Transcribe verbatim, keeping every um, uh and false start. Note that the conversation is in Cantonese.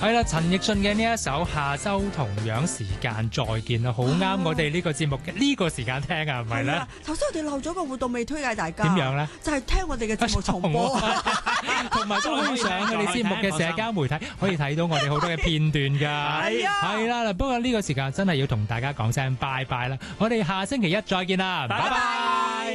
係啦，陳奕迅嘅呢一首下周同樣時間再見啦，好啱我哋呢個節目嘅呢個時間聽啊，係咪咧？ 頭先我哋漏咗個活動未推介大家， 點樣咧？ 就係聽我哋嘅節目重播， 同埋都可以上我哋節目嘅社交媒體，可以睇到我哋好多嘅片段㗎。 係啊， 係啦，不過呢個時間真係要同大家講聲拜拜啦，我哋下星期一再見啦，拜拜。